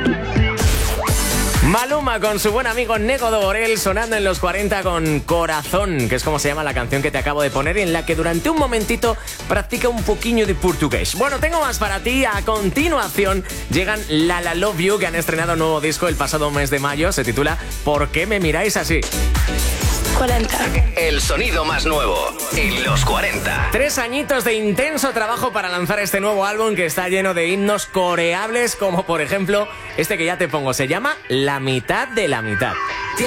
Maluma con su buen amigo Nego do Borel sonando en los 40 con Corazón, que es como se llama la canción que te acabo de poner, en la que durante un momentito practica un poquillo de portugués. Bueno, tengo más para ti. A continuación llegan La La Love You, que han estrenado un nuevo disco el pasado mes de mayo. Se titula ¿Por qué me miráis así? 40. El sonido más nuevo en los 40. 3 añitos de intenso trabajo para lanzar este nuevo álbum que está lleno de himnos coreables, como por ejemplo este que ya te pongo. Se llama La mitad de la mitad.